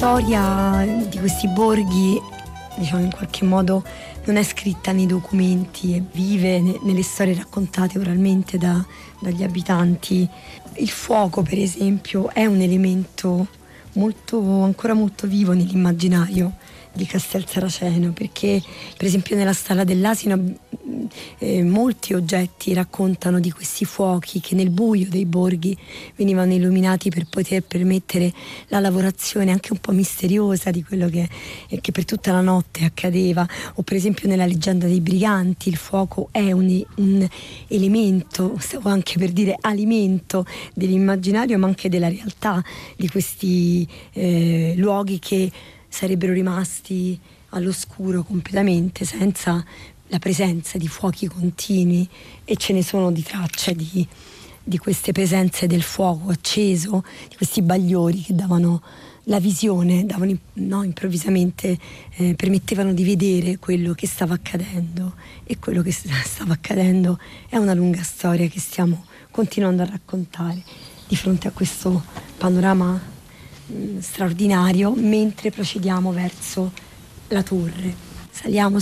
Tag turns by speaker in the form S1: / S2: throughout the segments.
S1: storia di questi borghi, diciamo, in qualche modo non è scritta nei documenti, è vive nelle storie raccontate oralmente dagli abitanti. Il fuoco, per esempio, è un elemento ancora molto vivo nell'immaginario di Castel Saraceno, perché per esempio nella Stalla dell'Asino molti oggetti raccontano di questi fuochi che nel buio dei borghi venivano illuminati per poter permettere la lavorazione anche un po' misteriosa di quello che per tutta la notte accadeva. O per esempio nella leggenda dei briganti il fuoco è un elemento, stavo anche per dire alimento, dell'immaginario ma anche della realtà di questi luoghi che sarebbero rimasti all'oscuro completamente senza la presenza di fuochi continui, e ce ne sono di tracce di queste presenze del fuoco acceso, di questi bagliori che davano la visione, improvvisamente permettevano di vedere quello che stava accadendo, e quello che stava accadendo è una lunga storia che stiamo continuando a raccontare di fronte a questo panorama straordinario, mentre procediamo verso la torre. Saliamo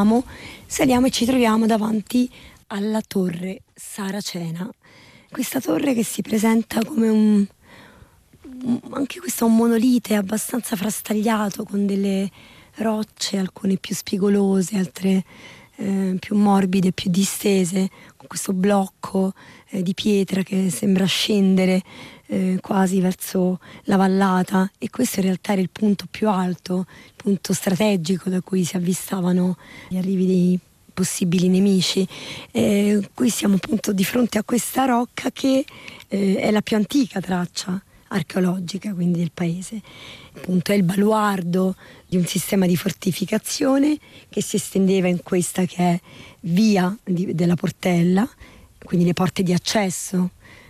S1: e ci troviamo davanti alla torre Saracena. Questa torre che si presenta come anche questo un monolite abbastanza frastagliato, con delle rocce, alcune più spigolose, altre più morbide, più distese, con questo blocco di pietra che sembra scendere quasi verso la vallata, e questo in realtà era il punto più alto, il punto strategico da cui si avvistavano gli arrivi dei possibili nemici. Qui siamo appunto di fronte a questa rocca che è la più antica traccia archeologica quindi del paese. Appunto è il baluardo di un sistema di fortificazione che si estendeva in questa che è via della Portella, quindi le porte di accesso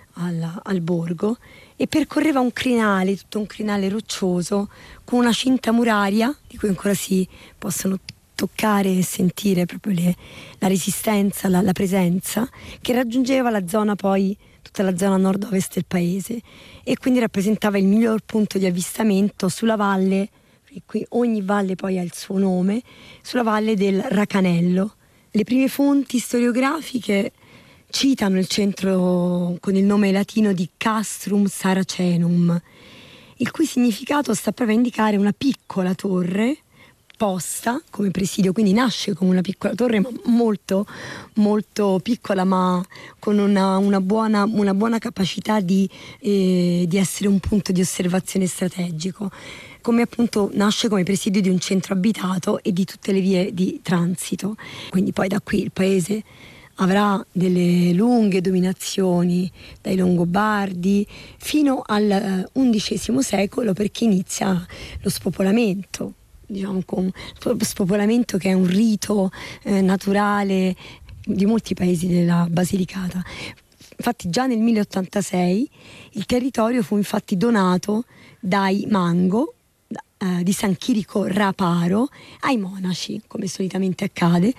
S1: al borgo, e percorreva un crinale, tutto un crinale roccioso con una cinta muraria di cui ancora si possono toccare e sentire proprio la resistenza, la presenza, che raggiungeva la zona poi, tutta la zona nord-ovest del paese, e quindi rappresentava il miglior punto di avvistamento sulla valle, qui ogni valle poi ha il suo nome, sulla valle del Racanello. Le prime fonti storiografiche citano il centro con il nome latino di Castrum Saracenum, il cui significato sta proprio a indicare una piccola torre posta come presidio, quindi nasce come una piccola torre, ma molto molto piccola, ma con una buona capacità di essere un punto di osservazione strategico, come appunto nasce come presidio di un centro abitato e di tutte le vie di transito. Quindi poi da qui il paese avrà delle lunghe dominazioni dai Longobardi fino al XI secolo, perché inizia lo spopolamento, diciamo, con lo spopolamento che è un rito naturale di molti paesi della Basilicata. Infatti già nel 1086 il territorio fu infatti donato dai Mango di San Chirico Raparo ai monaci, come solitamente accade,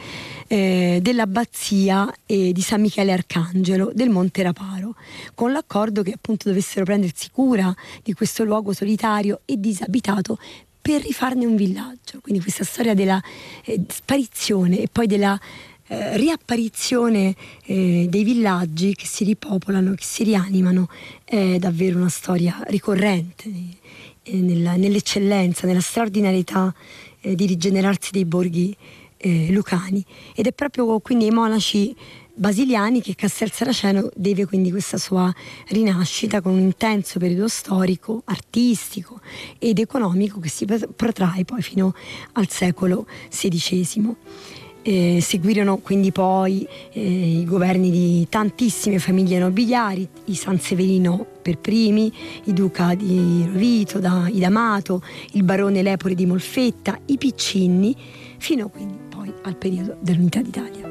S1: dell'abbazia di San Michele Arcangelo del Monte Raparo, con l'accordo che appunto dovessero prendersi cura di questo luogo solitario e disabitato per rifarne un villaggio. Quindi questa storia della sparizione e poi della riapparizione dei villaggi che si ripopolano, che si rianimano, è davvero una storia ricorrente nell'eccellenza, nella straordinarietà di rigenerarsi dei borghi lucani, ed è proprio quindi ai monaci basiliani che Castel Saraceno deve quindi questa sua rinascita, con un intenso periodo storico, artistico ed economico che si protrae poi fino al secolo XVI. Seguirono quindi poi i governi di tantissime famiglie nobiliari, i Sanseverino per primi, i duca di Rovito, i D'Amato, il barone Lepore di Molfetta, i Piccinni, fino quindi poi al periodo dell'Unità d'Italia.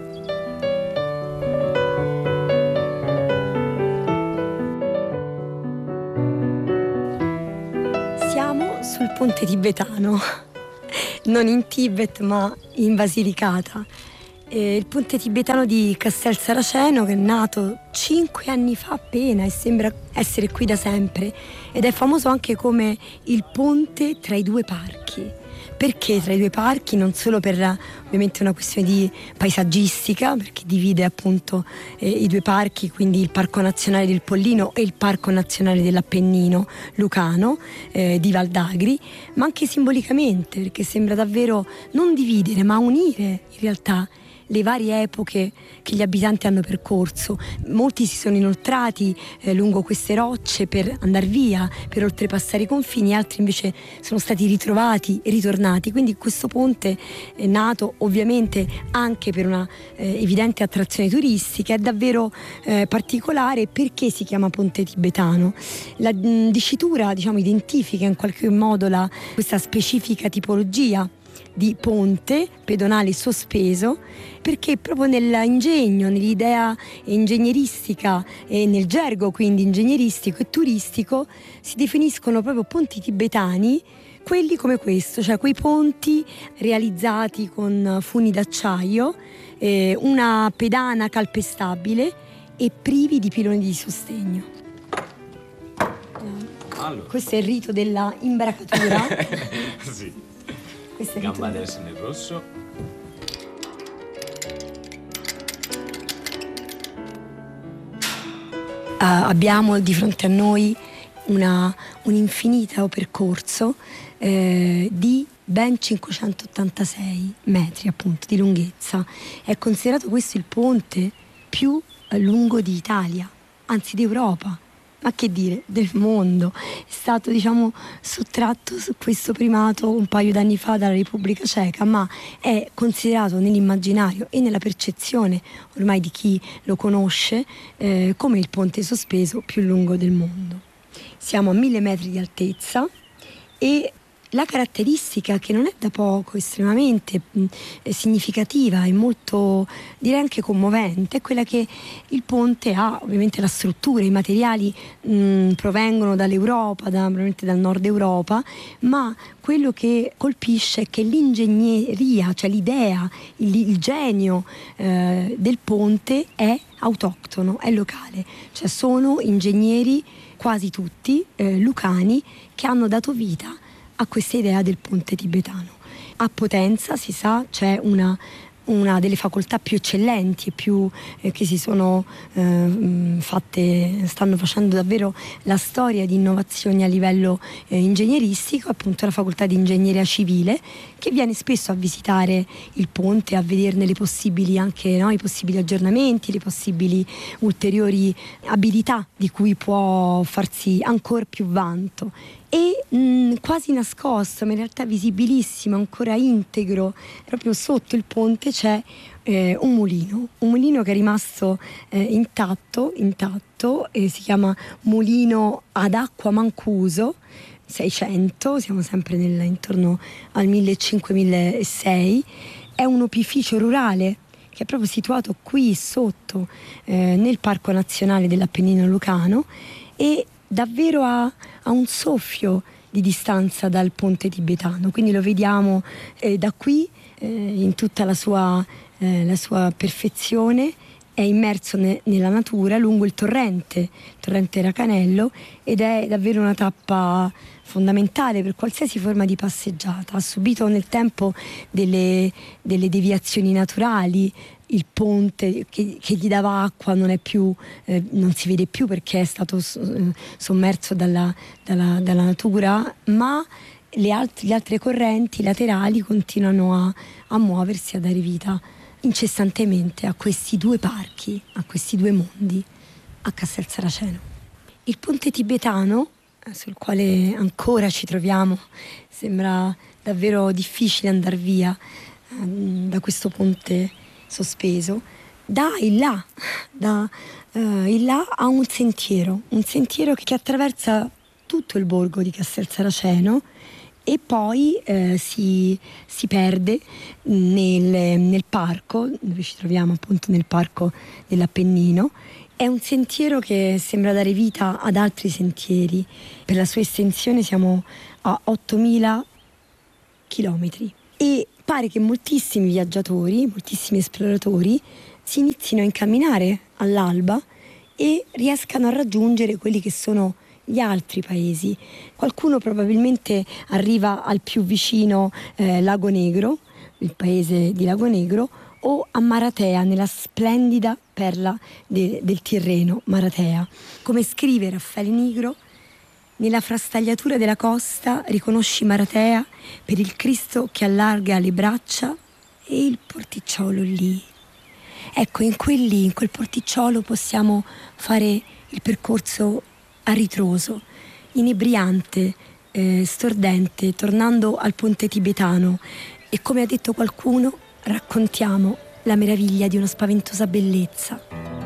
S1: Siamo sul ponte tibetano, non in Tibet ma in Basilicata, Il ponte tibetano di Castel Saraceno, che è nato 5 anni fa appena e sembra essere qui da sempre, ed è famoso anche come il ponte tra i due parchi. Perché tra i due parchi? Non solo per ovviamente una questione di paesaggistica, perché divide appunto i due parchi, quindi il Parco Nazionale del Pollino e il Parco Nazionale dell'Appennino Lucano di Val d'Agri, ma anche simbolicamente, perché sembra davvero non dividere ma unire in realtà le varie epoche che gli abitanti hanno percorso. Molti si sono inoltrati lungo queste rocce per andare via, per oltrepassare i confini, altri invece sono stati ritrovati e ritornati. Quindi questo ponte è nato ovviamente anche per una evidente attrazione turistica, è davvero particolare. Perché si chiama ponte tibetano? La dicitura, diciamo, identifica in qualche modo questa specifica tipologia di ponte pedonale sospeso, perché proprio nell'ingegno, nell'idea ingegneristica e nel gergo quindi ingegneristico e turistico si definiscono proprio ponti tibetani quelli come questo, cioè quei ponti realizzati con funi d'acciaio, una pedana calpestabile e privi di piloni di sostegno. Allora. Questo è il rito della imbracatura.
S2: Sì.
S1: Gamba
S2: adesso nel rosso.
S1: Abbiamo di fronte a noi un infinito percorso di ben 586 metri appunto di lunghezza. È considerato questo il ponte più lungo d'Italia, anzi d'Europa. Ma che dire, del mondo. È stato, diciamo, sottratto su questo primato un paio d'anni fa dalla Repubblica Ceca, ma è considerato nell'immaginario e nella percezione ormai di chi lo conosce come il ponte sospeso più lungo del mondo. Siamo a 1000 metri di altezza e la caratteristica, che non è da poco, estremamente significativa e molto, direi anche commovente, è quella che il ponte ha ovviamente la struttura, i materiali provengono dall'Europa, probabilmente dal nord Europa, ma quello che colpisce è che l'ingegneria, cioè l'idea, il genio del ponte è autoctono, è locale, cioè sono ingegneri quasi tutti lucani che hanno dato vita a questa idea del ponte tibetano. A Potenza, si sa, c'è una delle facoltà più eccellenti e più che si sono stanno facendo davvero la storia di innovazioni a livello ingegneristico, appunto la facoltà di ingegneria civile, che viene spesso a visitare il ponte, a vederne le possibili anche, no, i possibili aggiornamenti, le possibili ulteriori abilità di cui può farsi ancora più vanto. E quasi nascosto, ma in realtà visibilissimo, ancora integro, proprio sotto il ponte c'è un mulino che è rimasto intatto, e si chiama Mulino ad Acqua Mancuso 600, siamo sempre intorno al 1500-1600. È un opificio rurale che è proprio situato qui sotto nel Parco Nazionale dell'Appennino Lucano e davvero a un soffio di distanza dal ponte tibetano, quindi lo vediamo da qui in tutta la sua perfezione. È immerso nella natura lungo il torrente Racanello, ed è davvero una tappa fondamentale per qualsiasi forma di passeggiata. Ha subito nel tempo delle deviazioni naturali. Il ponte che gli dava acqua non si vede più perché è stato sommerso dalla natura, ma le altre correnti laterali continuano a muoversi, a dare vita incessantemente a questi due parchi, a questi due mondi, a Castel Saraceno. Il ponte tibetano, sul quale ancora ci troviamo, sembra davvero difficile andar via da questo ponte sospeso, da in là a un sentiero che attraversa tutto il borgo di Castel Saraceno e poi si perde nel parco, dove ci troviamo appunto nel parco dell'Appennino. È un sentiero che sembra dare vita ad altri sentieri. Per la sua estensione siamo a 8000 chilometri e pare che moltissimi viaggiatori, moltissimi esploratori si inizino a incamminare all'alba e riescano a raggiungere quelli che sono gli altri paesi. Qualcuno probabilmente arriva al più vicino Lago Negro, il paese di Lago Negro, o a Maratea, nella splendida perla del Tirreno, Maratea. Come scrive Raffaele Nigro, nella frastagliatura della costa riconosci Maratea per il Cristo che allarga le braccia e il porticciolo lì. Ecco, in quel porticciolo possiamo fare il percorso a ritroso, inebriante, stordente, tornando al ponte tibetano, e come ha detto qualcuno, raccontiamo la meraviglia di una spaventosa bellezza.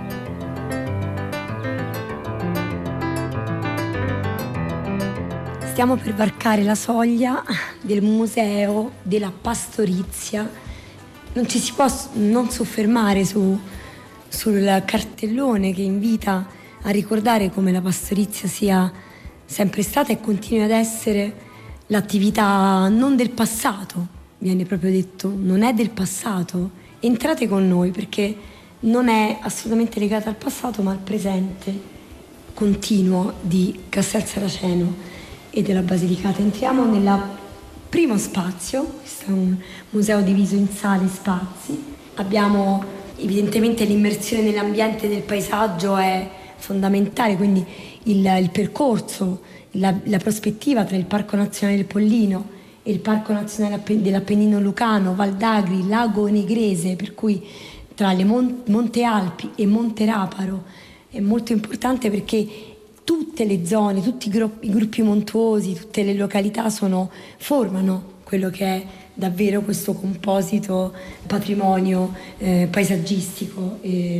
S1: Stiamo per varcare la soglia del museo della pastorizia. Non ci si può non soffermare sul cartellone che invita a ricordare come la pastorizia sia sempre stata e continui ad essere l'attività non del passato, viene proprio detto, non è del passato. Entrate con noi, perché non è assolutamente legata al passato ma al presente continuo di Castel Saraceno e della Basilicata. Entriamo nel primo spazio, questo è un museo diviso in sale e spazi. Abbiamo evidentemente l'immersione nell'ambiente del paesaggio è fondamentale, quindi il percorso, la prospettiva tra il Parco Nazionale del Pollino e il Parco Nazionale dell'Appennino Lucano, Val d'Agri, Lago Negrese, per cui tra le Monte Alpi e Monte Raparo è molto importante, perché tutte le zone, tutti i gruppi montuosi, tutte le località formano quello che è davvero questo composito patrimonio paesaggistico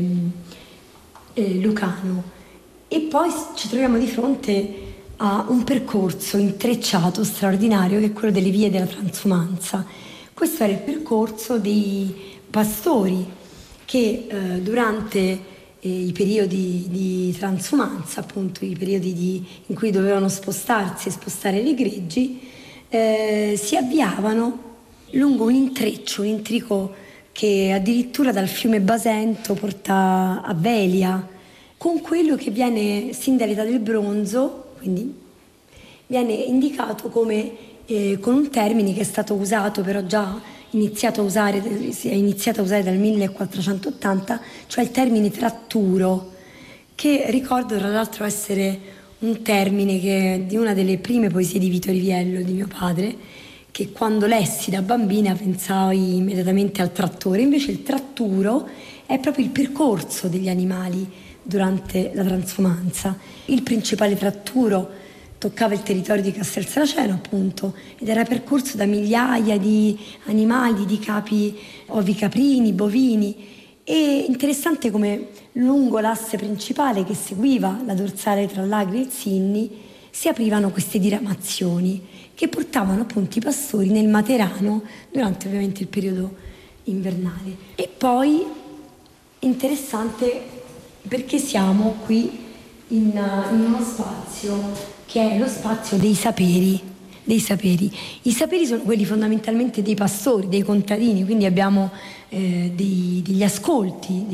S1: lucano. E poi ci troviamo di fronte a un percorso intrecciato straordinario, che è quello delle vie della transumanza. Questo era il percorso dei pastori che durante i periodi di transumanza, appunto i periodi in cui dovevano spostarsi e spostare le greggi, si avviavano lungo un intreccio, un intrico che addirittura dal fiume Basento porta a Velia, con quello che viene sin dall'età del bronzo, quindi viene indicato come con un termine che è stato usato, però già si è iniziato a usare dal 1480, cioè il termine tratturo, che ricordo tra l'altro essere un termine che è di una delle prime poesie di Vito Riviello, di mio padre, che quando lessi da bambina pensai immediatamente al trattore. Invece il tratturo è proprio il percorso degli animali durante la transumanza. Il principale tratturo toccava il territorio di Castel Saraceno, appunto, ed era percorso da migliaia di animali, di capi ovicaprini, bovini. E interessante come lungo l'asse principale che seguiva la dorsale tra l'Agri e il Sinni si aprivano queste diramazioni che portavano appunto i pastori nel Materano durante ovviamente il periodo invernale. E poi interessante perché siamo qui in uno spazio che è lo spazio dei saperi. I saperi sono quelli fondamentalmente dei pastori, dei contadini, quindi abbiamo degli ascolti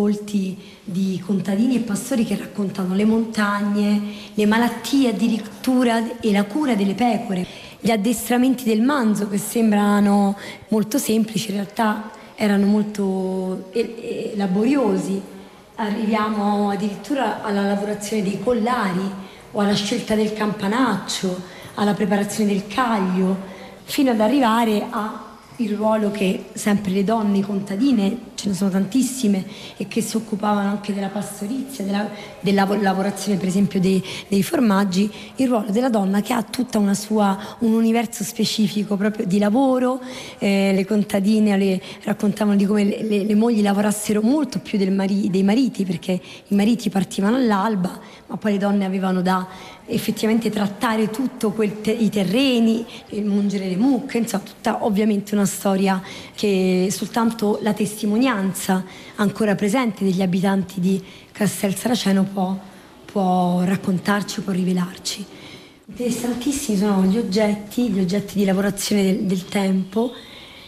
S1: di contadini e pastori che raccontano le montagne, le malattie addirittura e la cura delle pecore, gli addestramenti del manzo che sembrano molto semplici, in realtà erano molto laboriosi. Arriviamo addirittura alla lavorazione dei collari o alla scelta del campanaccio, alla preparazione del caglio, fino ad arrivare al ruolo che sempre le donne contadine, ce ne sono tantissime, e che si occupavano anche della pastorizia, della lavorazione per esempio dei formaggi, il ruolo della donna che ha tutta un universo specifico proprio di lavoro. Le contadine raccontavano di come le mogli lavorassero molto più dei mariti, perché i mariti partivano all'alba, ma poi le donne avevano da effettivamente trattare tutto i terreni, mungere le mucche, insomma tutta ovviamente una storia che soltanto la testimonianza ancora presente degli abitanti di Castel Saraceno può raccontarci, può rivelarci. Interessantissimi sono gli oggetti di lavorazione del tempo.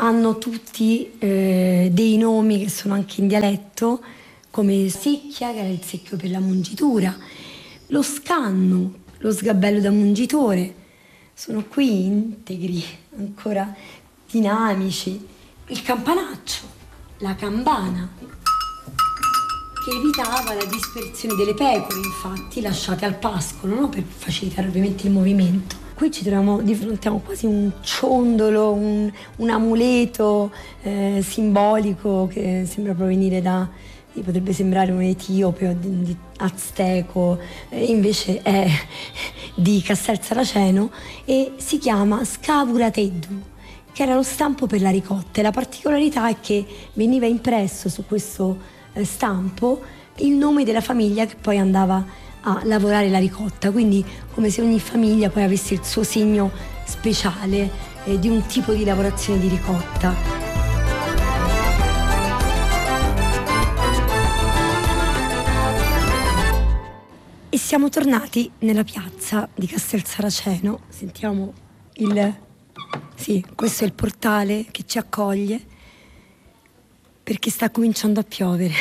S1: hanno tutti dei nomi che sono anche in dialetto, come secchia, che era il secchio per la mungitura, lo scannu, lo sgabello da mungitore, sono qui integri, ancora dinamici, il campanaccio, la campana, che evitava la dispersione delle pecore, infatti, lasciate al pascolo, no? Per facilitare ovviamente il movimento. Qui ci troviamo di fronte a quasi un ciondolo, un amuleto simbolico che sembra provenire potrebbe sembrare un etiope o di azteco, invece è di Castel Saraceno e si chiama Scavuratedu, che era lo stampo per la ricotta. E la particolarità è che veniva impresso su questo stampo il nome della famiglia che poi andava a lavorare la ricotta, quindi come se ogni famiglia poi avesse il suo segno speciale di un tipo di lavorazione di ricotta. E siamo tornati nella piazza di Castel Saraceno. Sentiamo Sì, questo è il portale che ci accoglie, perché sta cominciando a piovere.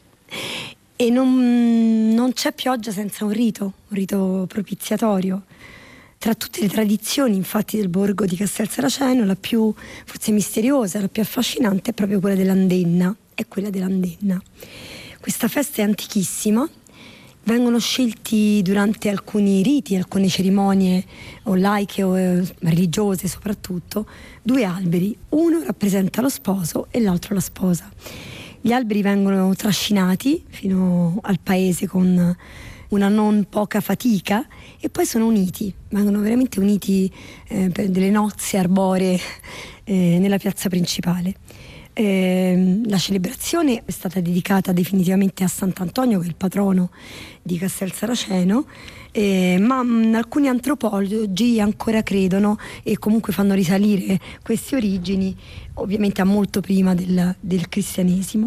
S1: E non c'è pioggia senza un rito propiziatorio. Tra tutte le tradizioni, infatti, del borgo di Castel Saraceno, la più forse misteriosa, la più affascinante è proprio quella dell'Andenna. È quella dell'Andenna. Questa festa è antichissima. Vengono scelti durante alcuni riti, alcune cerimonie o laiche o religiose soprattutto, 2 alberi. Uno rappresenta lo sposo e l'altro la sposa. Gli alberi vengono trascinati fino al paese con una non poca fatica e poi sono uniti, vengono veramente uniti per delle nozze arboree nella piazza principale. La celebrazione è stata dedicata definitivamente a Sant'Antonio, che è il patrono di Castel Saraceno, ma alcuni antropologi ancora credono e comunque fanno risalire queste origini ovviamente a molto prima del cristianesimo.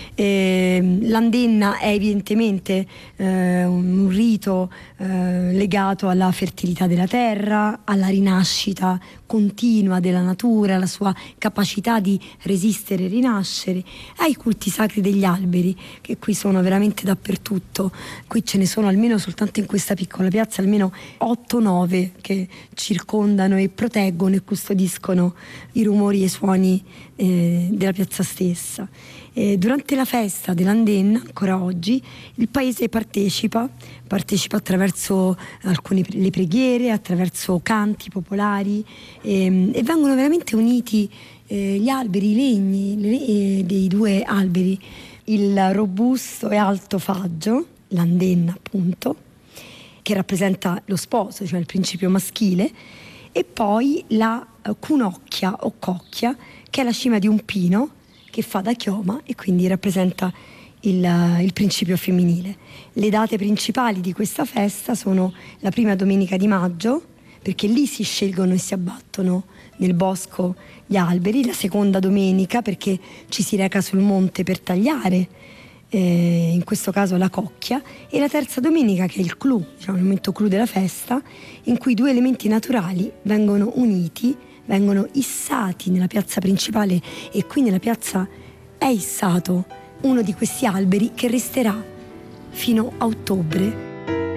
S1: L'Andenna è evidentemente un rito legato alla fertilità della terra, alla rinascita continua della natura, alla sua capacità di resistere e rinascere, ai culti sacri degli alberi, che qui sono veramente dappertutto. Qui ce ne sono almeno soltanto in questa piccola piazza, almeno 8-9 che circondano e proteggono e custodiscono i rumori e i suoni della piazza stessa. Durante la festa dell'Andenna, ancora oggi, il paese partecipa attraverso le preghiere, attraverso canti popolari e vengono veramente uniti gli alberi, i legni dei 2 alberi, il robusto e alto faggio, l'Andenna appunto, che rappresenta lo sposo, cioè il principio maschile, e poi la cunocchia o cocchia, che è la cima di un pino che fa da chioma e quindi rappresenta il principio femminile. Le date principali di questa festa sono la prima domenica di maggio, perché lì si scelgono e si abbattono nel bosco gli alberi, la seconda domenica perché ci si reca sul monte per tagliare, in questo caso la cocchia, e la terza domenica che è il clou, diciamo il momento clou della festa, in cui 2 elementi naturali vengono uniti, vengono issati nella piazza principale, e qui nella piazza è issato uno di questi alberi che resterà fino a ottobre.